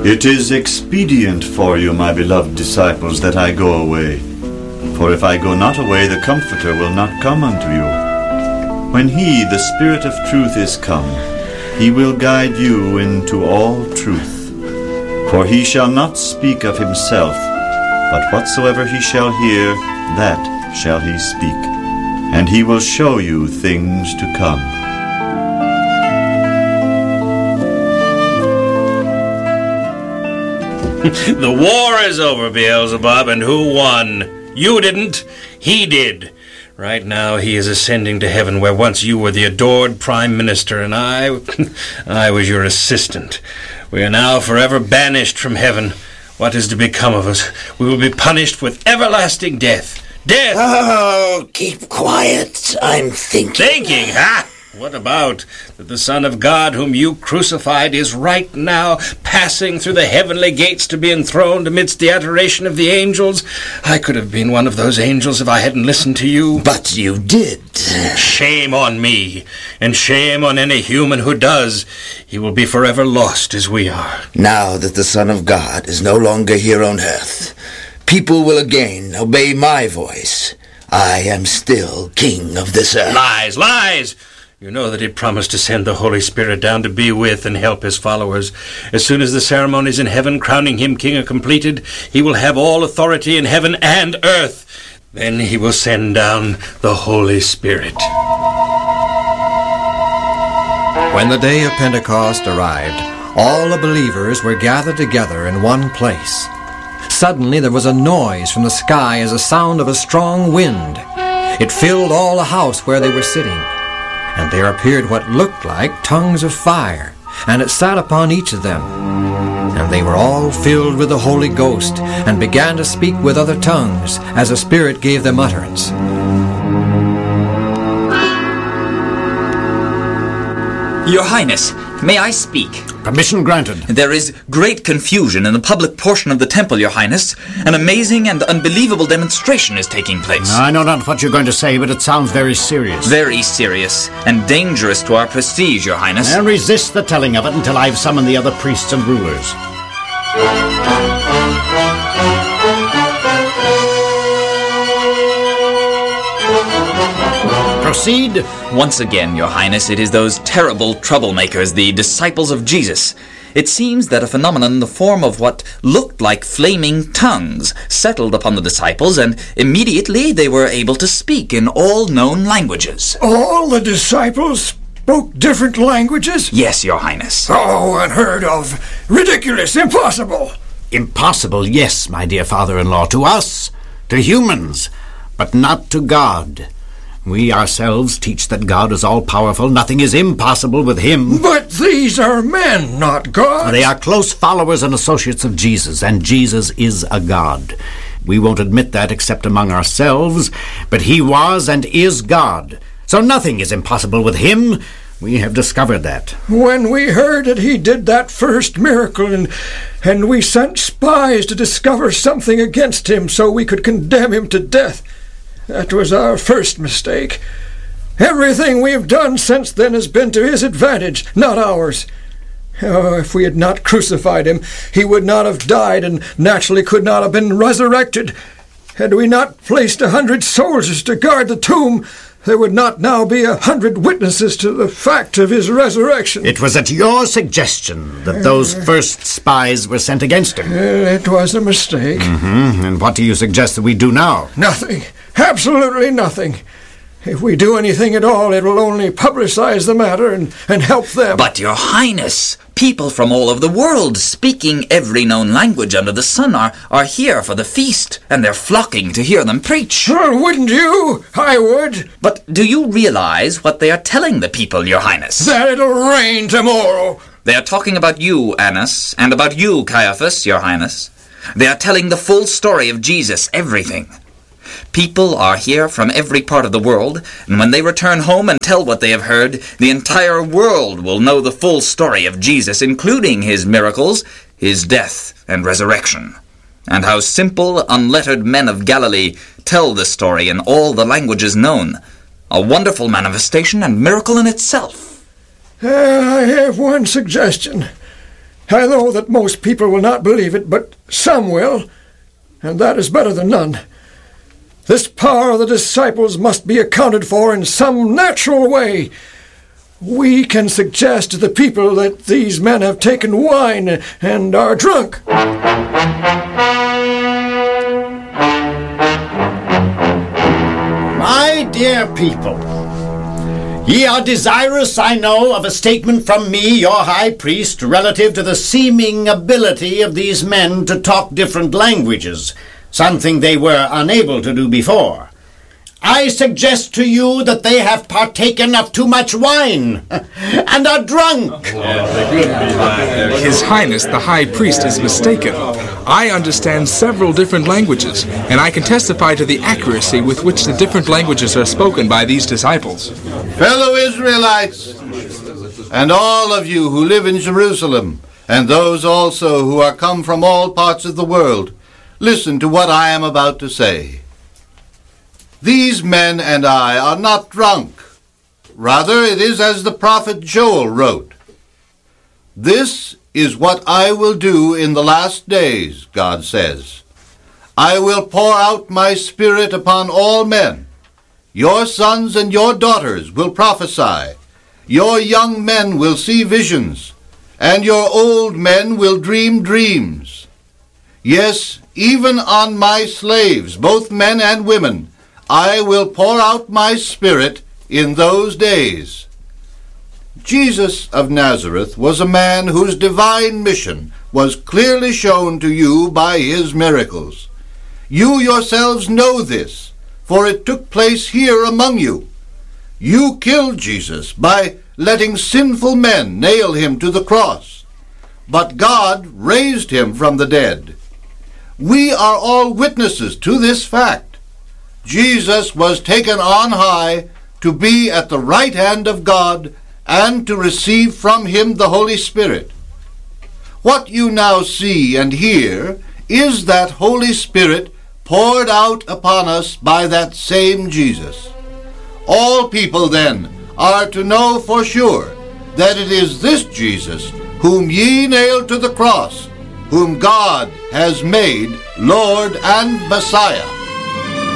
It is expedient for you, my beloved disciples, that I go away. For if I go not away, the Comforter will not come unto you. When he, the Spirit of truth, is come, he will guide you into all truth. For he shall not speak of himself, but whatsoever he shall hear, that shall he speak. And he will show you things to come. The war is over, Beelzebub, and who won? You didn't. He did. Right now he is ascending to heaven, where once you were the adored Prime Minister, and I was your assistant. We are now forever banished from heaven. What is to become of us? We will be punished with everlasting death. Death! Oh, keep quiet. I'm thinking. Thinking, huh? What about that the Son of God whom you crucified is right now passing through the heavenly gates to be enthroned amidst the adoration of the angels? I could have been one of those angels if I hadn't listened to you. But you did. Shame on me, and shame on any human who does. He will be forever lost as we are. Now that the Son of God is no longer here on earth, people will again obey my voice. I am still king of this earth. Lies, lies! You know that he promised to send the Holy Spirit down to be with and help his followers. As soon as the ceremonies in heaven crowning him king are completed, he will have all authority in heaven and earth. Then he will send down the Holy Spirit. When the day of Pentecost arrived, all the believers were gathered together in one place. Suddenly there was a noise from the sky as the sound of a strong wind. It filled all the house where they were sitting. And there appeared what looked like tongues of fire, and it sat upon each of them. And they were all filled with the Holy Ghost, and began to speak with other tongues, as the Spirit gave them utterance. Your Highness, may I speak? Permission granted. There is great confusion in the public portion of the temple, Your Highness. An amazing and unbelievable demonstration is taking place. I know not what you're going to say, but it sounds very serious. Very serious, and dangerous to our prestige, Your Highness. And resist the telling of it until I've summoned the other priests and rulers. Proceed. Once again, Your Highness, it is those terrible troublemakers, the disciples of Jesus. It seems that a phenomenon in the form of what looked like flaming tongues settled upon the disciples, and immediately they were able to speak in all known languages. All the disciples spoke different languages? Yes, Your Highness. Oh, unheard of. Ridiculous. Impossible. Impossible, yes, my dear father-in-law, to us, to humans, but not to God. We ourselves teach that God is all-powerful. Nothing is impossible with him. But these are men, not God. They are close followers and associates of Jesus, and Jesus is a God. We won't admit that except among ourselves, but he was and is God. So nothing is impossible with him. We have discovered that. When we heard that he did that first miracle, and we sent spies to discover something against him so we could condemn him to death, that was our first mistake. Everything we've done since then has been to his advantage, not ours. Oh, if we had not crucified him, he would not have died and naturally could not have been resurrected. Had we not placed 100 soldiers to guard the tomb, there would not now be 100 witnesses to the fact of his resurrection. It was at your suggestion that those first spies were sent against him. It was a mistake. And what do you suggest that we do now? Nothing. Absolutely nothing. If we do anything at all, it will only publicize the matter and help them. But, Your Highness, people from all over the world, speaking every known language under the sun, are here for the feast, and they're flocking to hear them preach. Wouldn't you? I would. But do you realize what they are telling the people, Your Highness? That it'll rain tomorrow. They are talking about you, Annas, and about you, Caiaphas, Your Highness. They are telling the full story of Jesus, everything. People are here from every part of the world, and when they return home and tell what they have heard, the entire world will know the full story of Jesus, including his miracles, his death and resurrection, and how simple, unlettered men of Galilee tell the story in all the languages known. A wonderful manifestation and miracle in itself. I have one suggestion. I know that most people will not believe it, but some will, and that is better than none. This power of the disciples must be accounted for in some natural way. We can suggest to the people that these men have taken wine and are drunk. My dear people, ye are desirous, I know, of a statement from me, your high priest, relative to the seeming ability of these men to talk different languages, something they were unable to do before. I suggest to you that they have partaken of too much wine and are drunk. His Highness the High Priest is mistaken. I understand several different languages, and I can testify to the accuracy with which the different languages are spoken by these disciples. Fellow Israelites, and all of you who live in Jerusalem, and those also who are come from all parts of the world, listen to what I am about to say. These men and I are not drunk. Rather, it is as the prophet Joel wrote. This is what I will do in the last days, God says. I will pour out my Spirit upon all men. Your sons and your daughters will prophesy. Your young men will see visions, and your old men will dream dreams. Yes, even on my slaves, both men and women, I will pour out my Spirit in those days. Jesus of Nazareth was a man whose divine mission was clearly shown to you by his miracles. You yourselves know this, for it took place here among you. You killed Jesus by letting sinful men nail him to the cross, but God raised him from the dead. We are all witnesses to this fact. Jesus was taken on high to be at the right hand of God and to receive from him the Holy Spirit. What you now see and hear is that Holy Spirit poured out upon us by that same Jesus. All people then are to know for sure that it is this Jesus whom ye nailed to the cross, whom God has made Lord and Messiah.